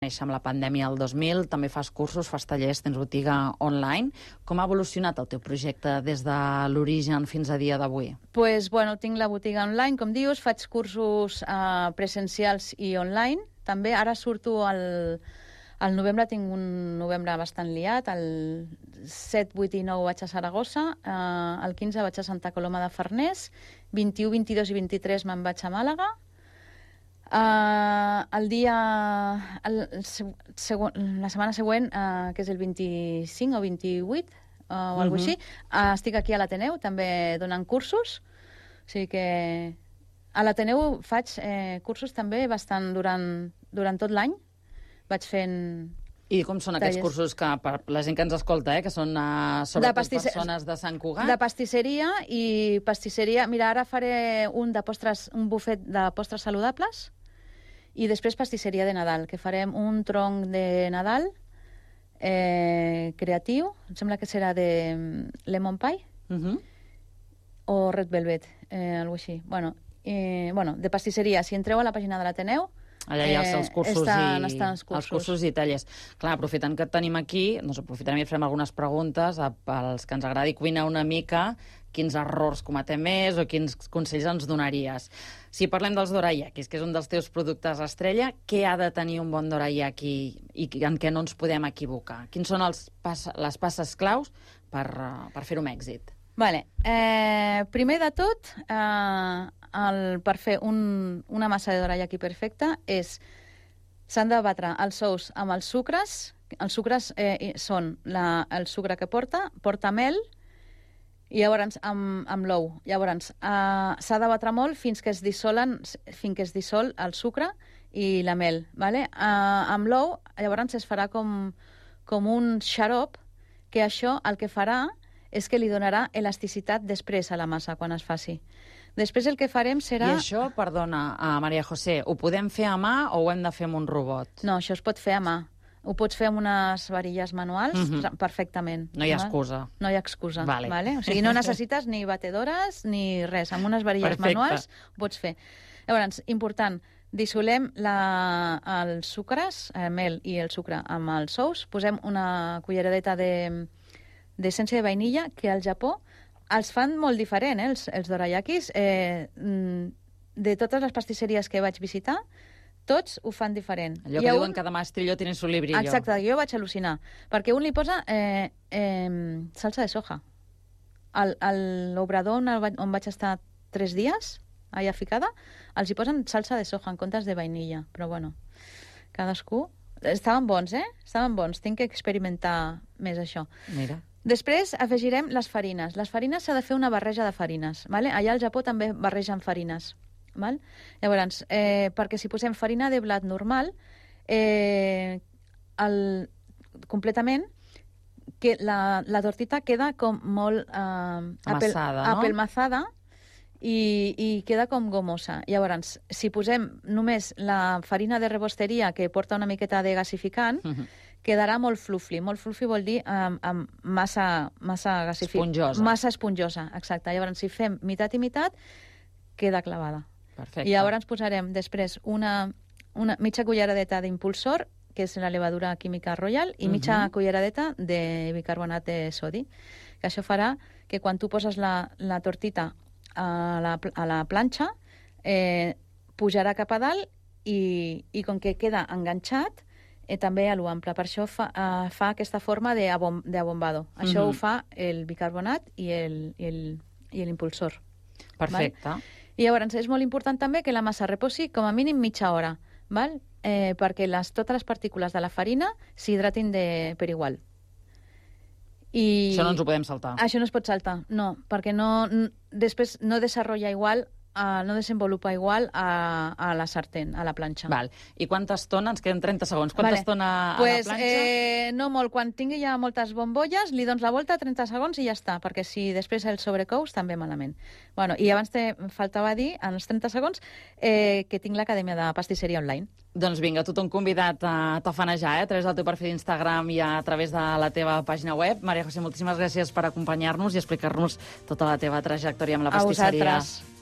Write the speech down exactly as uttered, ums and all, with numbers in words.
néixer amb la pandèmia del dos mil, també fas cursos, fas tallers, tens botiga online. Com ha evolucionat el teu projecte des de l'origen fins a dia d'avui? Pues, bueno, tinc la botiga online, com dius, faig cursos eh, presencials i online. També ara surto al, al novembre, tinc un novembre bastant liat, el set, vuit i nou vaig a Saragossa, eh, el quinze vaig a Santa Coloma de Farners, vint-i-u, vint-i-dos i vint-i-tres me'n vaig a Màlaga. Uh, el dia el, el segon, la setmana següent, uh, que és el vint-i-cinc o vint-i-vuit uh, o uh-huh. alguna cosa així, uh, estic aquí a l'Ateneu també donant cursos, o sigui que a l'Ateneu faig eh, cursos també bastant durant, durant tot l'any, vaig fent... I com són aquests tallers. Cursos que, per la gent que ens escolta, eh, que són uh, sobretot pastisse... persones de Sant Cugat? De pastisseria i pastisseria... Mira, ara faré un, de postres, un bufet de postres saludables i després pastisseria de Nadal, que farem un tronc de Nadal eh, creatiu, em sembla que serà de lemon pie uh-huh. o red velvet, eh, alguna cosa així. Bueno, eh, bueno, de pastisseria, si entreu a la pàgina de l'Ateneu, allà hi ha els cursos, estan, i, estan els, cursos. els cursos i tallers. Clar, aprofitant que et tenim aquí, doncs aprofitarem i et farem algunes preguntes a, als que ens agradi cuinar una mica, quins errors cometem més o quins consells ens donaries. Si parlem dels dorayakis, que és un dels teus productes estrella, què ha de tenir un bon dorayaki i en què no ens podem equivocar? Quins són els pas, les passes claus per, per fer-ho amb èxit? Vale. Eh, primer de tot, eh, el, per fer un, una massa de dorayaki perfecta és s'han de batre els ous amb els sucres. Els sucres eh, són la, el sucre que porta, porta mel, i llavors amb, amb l'ou. Llavors uh, s'ha de batre molt fins que es dissolen, fins que es dissol el sucre i la mel, vale? Uh, amb l'ou llavors es farà com, com un xarop, que això el que farà és que li donarà elasticitat després a la massa quan es faci. Després el que farem serà... I això, perdona, uh, Maria José, ho podem fer a mà o ho hem de fer amb un robot? No, això es pot fer a mà. Ho pots fer amb unes varilles manuals uh-huh. perfectament. No hi ha excusa. No hi ha excusa. Vale. Vale? O sigui, no necessites ni batedores ni res. Amb unes varilles Perfecte. manuals ho pots fer. Llavors, important, dissolem la, els sucres, el mel i el sucre amb els ous, posem una culleradeta d'essència de, de vainilla, que al Japó els fan molt diferent, eh, els, els dorayakis. Eh, de totes les pastisseries que vaig visitar, tots ho fan diferent. Allò que diuen un... cada mastrillo tiene su librillo. Exacte, jo vaig al·lucinar. Perquè un li posa eh, eh, salsa de soja. Al, a l'obrador on, on vaig estar tres dies, allà ficada, els hi posen salsa de soja en comptes de vainilla. Però bueno, cadascú... Estaven bons, eh? Estaven bons. Tinc que experimentar més això. Mira. Després afegirem les farines. Les farines s'ha de fer una barreja de farines. Vale? Allà al Japó també barregen farines. Val? Llavors, eh, perquè si posem farina de blat normal, eh, el, completament, que la, la tortita queda com molt eh, amassada, no? apelmazada i, i queda com gomosa. Llavors, si posem només la farina de rebosteria, que porta una miqueta de gasificant, uh-huh. quedarà molt fluffy. Molt fluffy vol dir um, um, massa, massa gasificant. Esponjosa. Massa esponjosa, exacte. Llavors, si fem meitat i meitat, queda clavada. Perfecte. I llavors posarem després una, una mitja culleradeta d'impulsor, que és la levadura química Royal, i mitja uh-huh. culleradeta de bicarbonat de sodi. Que això farà que quan tu poses la, la tortita a la, a la planxa, eh, pujarà cap a dalt i, i com que queda enganxat, eh, també a l'ample. Per això fa, eh, fa aquesta forma d'abombado. Uh-huh. Això ho fa el bicarbonat i l'impulsor. Perfecte. Val? I llavors és molt important també que la massa reposi com a mínim mitja hora, val? Eh, perquè les, totes les partícules de la farina s'hidratin de, per igual. I això no ens ho podem saltar. Això no es pot saltar, no, perquè no, després no desenvolupa igual, uh, no desenvolupa igual a, a la sartén, a la planxa. Val. I quanta estona? Ens queden trenta segons. Quanta vale. estona a pues, la planxa? Eh, no molt. Quan tingui ja moltes bombolles, li dones la volta trenta segons i ja està, perquè si després el sobrecous també malament. Bueno, i abans te faltava dir, en els trenta segons, eh, que tinc l'Acadèmia de Pastisseria Online. Doncs vinga, tothom convidat a tafanejar, eh, a través del teu perfil d'Instagram i a través de la teva pàgina web. Maria José, moltíssimes gràcies per acompanyar-nos i explicar-nos tota la teva trajectòria amb la pastisseria. A vosaltres.